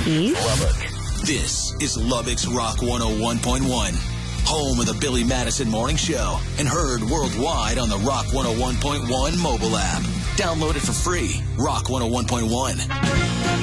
Keith. Lubbock. This is Lubbock's Rock 101.1. Home of the Billy Madison Morning Show and heard worldwide on the Rock 101.1 mobile app. Download it for free. Rock 101.1.